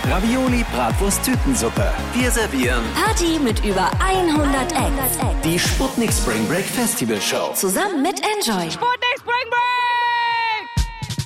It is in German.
Ravioli, Bratwurst, Tütensuppe. Wir servieren Party mit über 100 Acts. die Sputnik Spring Break Festival Show. Zusammen mit Enjoy. Sputnik Spring Break!